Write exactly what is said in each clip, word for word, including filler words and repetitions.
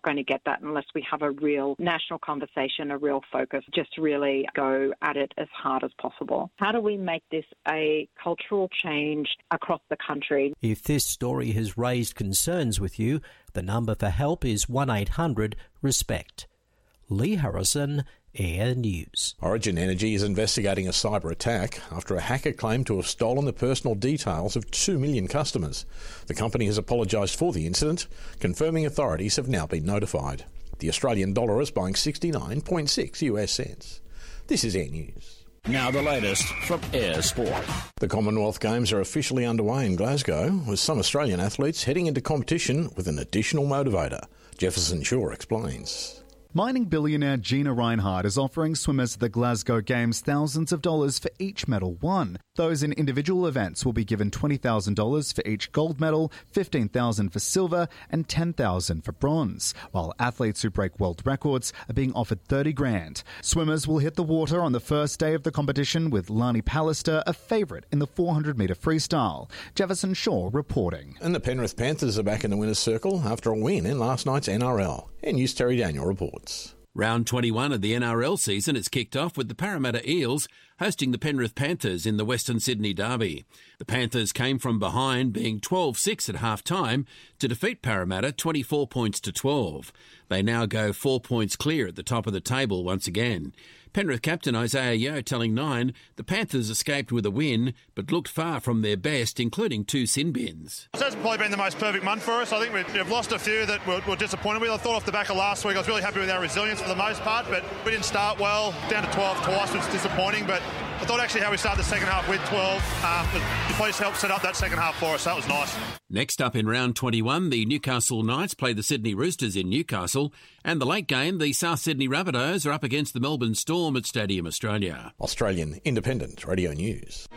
going to get that unless we have a real national conversation, a real focus, just really go at it as hard as possible. How do we make this a cultural change across the country? If this story has raised concerns with you, the number for help is one eight hundred RESPECT. Lee Harrison, Air News. Origin Energy is investigating a cyber attack after a hacker claimed to have stolen the personal details of two million customers. The company has apologised for the incident, confirming authorities have now been notified. The Australian dollar is buying sixty-nine point six US cents. This is Air News. Now the latest from Air Sport. The Commonwealth Games are officially underway in Glasgow, with some Australian athletes heading into competition with an additional motivator. Jefferson Shaw explains. Mining billionaire Gina Rinehart is offering swimmers at the Glasgow Games thousands of dollars for each medal won. Those in individual events will be given twenty thousand dollars for each gold medal, fifteen thousand dollars for silver and ten thousand dollars for bronze, while athletes who break world records are being offered thirty grand. Swimmers will hit the water on the first day of the competition, with Lani Pallister a favourite in the four hundred metre freestyle. Jefferson Shaw reporting. And the Penrith Panthers are back in the winner's circle after a win in last night's N R L. N News Terry Daniel reports. Round twenty-one of the N R L season is kicked off with the Parramatta Eels hosting the Penrith Panthers in the Western Sydney Derby. The Panthers came from behind, being twelve six at half-time, to defeat Parramatta twenty-four points to twelve. They now go four points clear at the top of the table once again. Penrith captain Isaiah Yeo telling Nine the Panthers escaped with a win, but looked far from their best, including two sin bins. It hasn't probably been the most perfect month for us. I think we've, we've lost a few that we're, we're disappointed with. I thought off the back of last week I was really happy with our resilience for the most part, but we didn't start well. Down to twelve twice, which is disappointing, but I thought actually how we started the second half with twelve, um, the, the police helped set up that second half for us. That was nice. Next up in round twenty-one, the Newcastle Knights play the Sydney Roosters in Newcastle, and the late game, the South Sydney Rabbitohs are up against the Melbourne Storm at Stadium Australia. Australian Independent Radio News.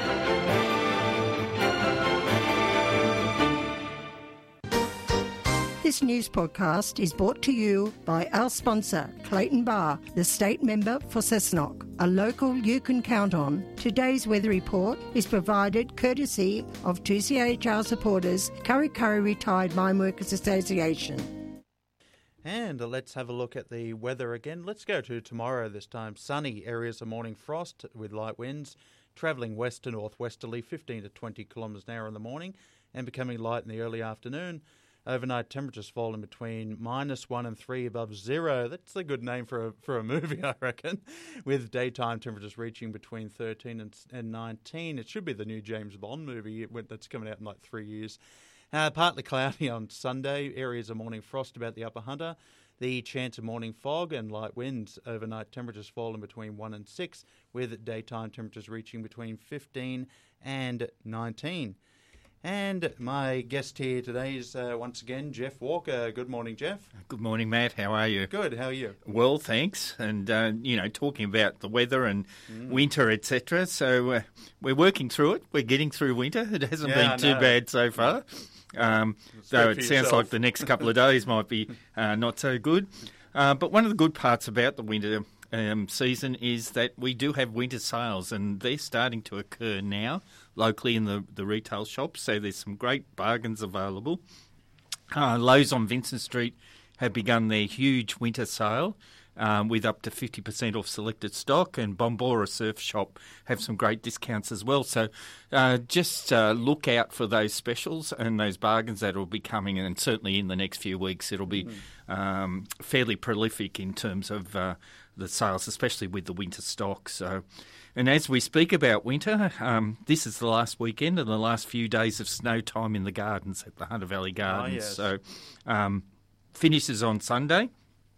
This news podcast is brought to you by our sponsor, Clayton Bar, the state member for Cessnock, a local you can count on. Today's weather report is provided courtesy of two C H R supporters, Kurri Kurri Retired Mine Workers Association. And let's have a look at the weather again. Let's go to tomorrow this time. Sunny, areas of morning frost with light winds, travelling west to northwesterly, fifteen to twenty kilometres an hour in the morning, and becoming light in the early afternoon. Overnight temperatures falling between minus one and three above zero. That's a good name for a, for a movie, I reckon. With daytime temperatures reaching between thirteen and, and nineteen. It should be the new James Bond movie that's coming out in like three years. Uh, partly cloudy on Sunday. Areas of morning frost about the Upper Hunter. The chance of morning fog and light winds. Overnight temperatures falling between one and six, with daytime temperatures reaching between fifteen and nineteen. And my guest here today is uh, once again Jeff Walker. Good morning, Jeff. Good morning, Matt. How are you? Good. How are you? Well, thanks. And, uh, you know, talking about the weather and mm. winter, et cetera. So uh, we're working through it. We're getting through winter. It hasn't yeah, been too no. bad so far. Um, though it sounds yourself. like the next couple of days might be uh, not so good. Uh, but one of the good parts about the winter um, season is that we do have winter sales, and they're starting to occur now locally in the, the retail shops. So there's some great bargains available. Uh, Lowe's on Vincent Street have begun their huge winter sale um, with up to fifty percent off selected stock, and Bombora Surf Shop have some great discounts as well. So uh, just uh, look out for those specials and those bargains that will be coming, and certainly in the next few weeks it'll be mm. um, fairly prolific in terms of uh, the sales, especially with the winter stock. So, and as we speak about winter, um, this is the last weekend and the last few days of snow time in the gardens at the Hunter Valley Gardens. Oh, yes. So um, finishes on Sunday.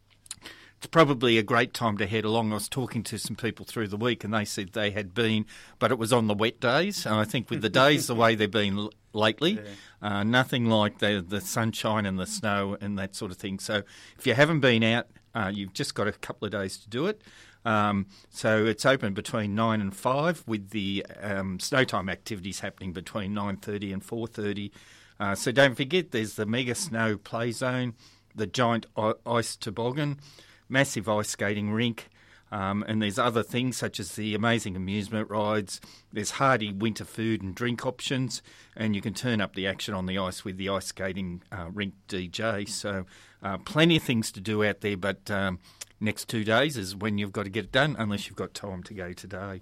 It's probably a great time to head along. I was talking to some people through the week and they said they had been, but it was on the wet days. And I think with the days the way they've been l- lately, yeah. uh, nothing like the, the sunshine and the snow and that sort of thing. So if you haven't been out, uh, you've just got a couple of days to do it. Um, so it's open between nine and five, with the um, snow time activities happening between nine thirty and four thirty. Uh, so don't forget, there's the Mega Snow Play Zone, the giant I- ice toboggan, massive ice skating rink, um, and there's other things such as the amazing amusement rides. There's hearty winter food and drink options, and you can turn up the action on the ice with the ice skating uh, rink D J. So Uh, plenty of things to do out there, but um, next two days is when you've got to get it done, unless you've got time to go today.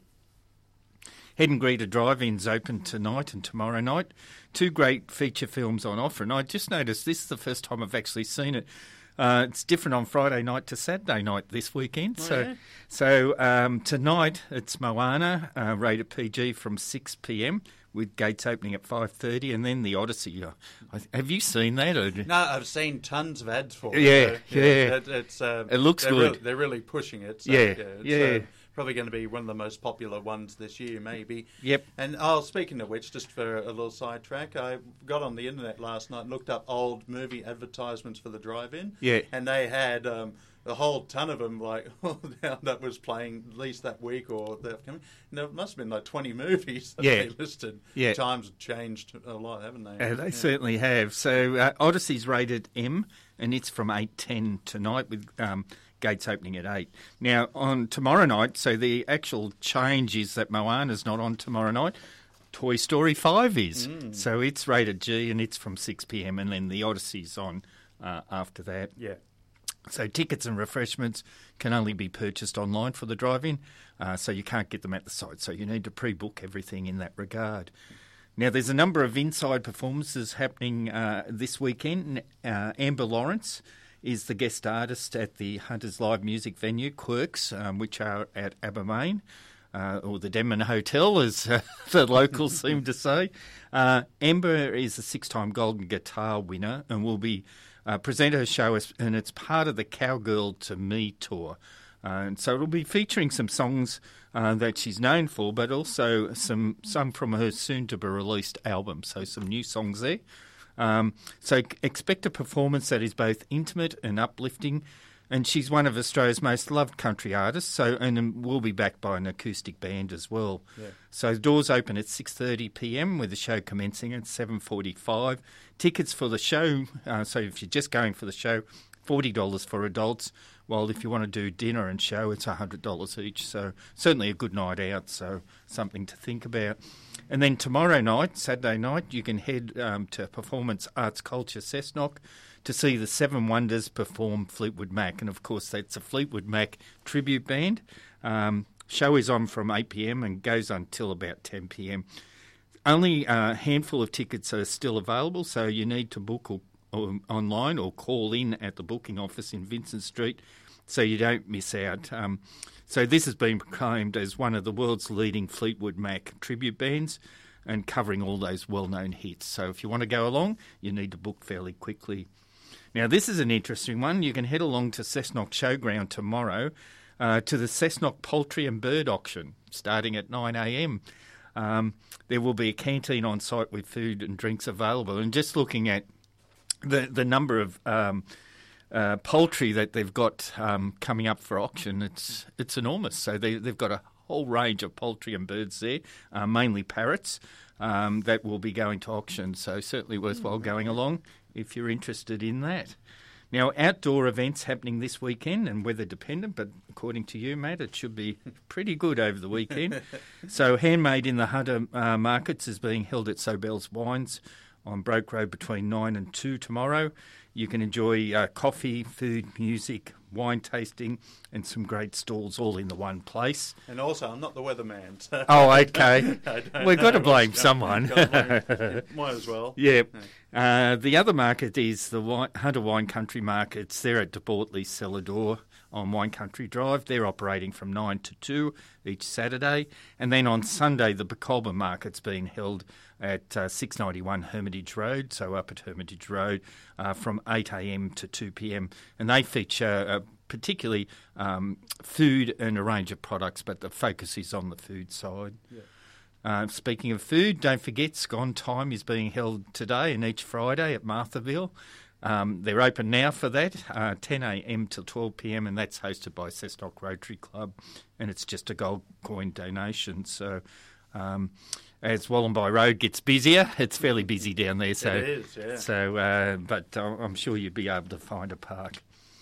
Head and Greeter Drive-In's open tonight and tomorrow night. Two great feature films on offer, and I just noticed this is the first time I've actually seen it. Uh, it's different on Friday night to Saturday night this weekend. Oh, so yeah? so um, tonight it's Moana, uh, rated P G from six p.m, with gates opening at five thirty, and then the Odyssey. Uh, have you seen that? Or? No, I've seen tons of ads for it. Yeah, so, yeah. It, it's, uh, It looks they're good. Really, they're really pushing it. So, Yeah, yeah. It's, yeah. Uh, probably going to be one of the most popular ones this year, maybe. Yep. And oh, speaking of which, just for a little sidetrack, I got on the internet last night and looked up old movie advertisements for the drive-in. Yeah. And they had um, a whole ton of them, like that was playing at least that week or the upcoming. And there must have been like twenty movies that Yeah. they listed. Yeah. Times have changed a lot, haven't they? Uh, they Yeah. certainly have. So uh, Odyssey's rated M, and it's from eight ten tonight with um, gates opening at eight. Now, on tomorrow night, so the actual change is that Moana's not on tomorrow night. Toy Story five is. Mm. So it's rated G, and it's from six p.m, and then the Odyssey's on uh, after that. Yeah. So tickets and refreshments can only be purchased online for the drive-in, uh, so you can't get them at the site. So you need to pre-book everything in that regard. Now, there's a number of inside performances happening uh, this weekend. Uh, Amber Lawrence is the guest artist at the Hunters Live Music venue, Quirks, um, which are at Abermain, uh, or the Denman Hotel, as uh, the locals seem to say. Uh, Amber is a six-time Golden Guitar winner and will be uh, present her show, as, and it's part of the Cowgirl to Me tour. Uh, and so it'll be featuring some songs uh, that she's known for, but also some some from her soon-to-be-released album, so some new songs there. Um, so expect a performance that is both intimate and uplifting, and she's one of Australia's most loved country artists, so and will be backed by an acoustic band as well. Yeah. So the doors open at six thirty p.m, with the show commencing at seven forty-five. Tickets for the show, uh, so if you're just going for the show, forty dollars for adults, while if you want to do dinner and show, it's one hundred dollars each. So certainly a good night out, so something to think about. And then tomorrow night, Saturday night, you can head um, to Performance Arts Culture Cessnock to see the Seven Wonders perform Fleetwood Mac. And, of course, that's a Fleetwood Mac tribute band. Um, show is on from eight p.m. and goes until about ten p.m. Only a handful of tickets are still available, so you need to book or, or online or call in at the booking office in Vincent Street so you don't miss out. Um, so this has been proclaimed as one of the world's leading Fleetwood Mac tribute bands and covering all those well-known hits. So if you want to go along, you need to book fairly quickly. Now, this is an interesting one. You can head along to Cessnock Showground tomorrow uh, to the Cessnock Poultry and Bird Auction starting at nine a.m. Um, there will be a canteen on site with food and drinks available. And just looking at the, the number of um, uh, poultry that they've got um, coming up for auction, it's it's enormous. So they, they've got a whole range of poultry and birds there, uh, mainly parrots, um, that will be going to auction. So certainly worthwhile going along if you're interested in that. Now, outdoor events happening this weekend and weather dependent, but according to you, Matt, it should be pretty good over the weekend. So Handmade in the Hunter uh, Markets is being held at Sobel's Wines on Broke Road between nine and two tomorrow. You can enjoy uh, coffee, food, music, wine tasting and some great stalls all in the one place. And also, I'm not the weatherman. So Oh, okay. I don't We've got to know blame what's someone. going on. Yeah, might as well. Yeah. Uh, the other market is the Wine, Hunter Wine Country Markets. They're at De Bortley Cellar Door on Wine Country Drive. They're operating from nine to two each Saturday. And then on Sunday, the Bacolba Market's being held at uh, six ninety-one Hermitage Road, so up at Hermitage Road, uh, from eight a.m. to two p.m. And they feature uh, particularly um, food and a range of products, but the focus is on the food side. Yeah. Uh, speaking of food, don't forget Scone Time is being held today and each Friday at Marthaville. Um, they're open now for that, uh, ten a.m. till twelve p.m, and that's hosted by Cessnock Rotary Club, and it's just a gold coin donation. So um, as Wallenby Road gets busier, it's fairly busy down there. So, it is, yeah. So, uh, but I'm sure you'll be able to find a park.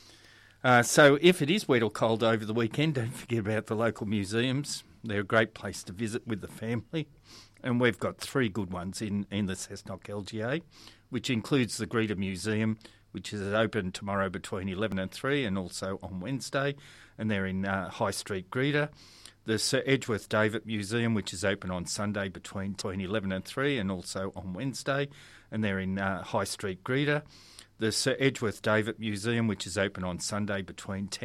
Uh, so if it is wet or cold over the weekend, don't forget about the local museums. They're a great place to visit with the family. And we've got three good ones in, in the Cessnock L G A, which includes the Greeter Museum, which is open tomorrow between eleven and three, and also on Wednesday, and they're in uh, High Street, Greeter. The Sir Edgeworth David Museum, which is open on Sunday between, between eleven and three, and also on Wednesday, and they're in uh, High Street, Greeter. The Sir Edgeworth David Museum, which is open on Sunday between ten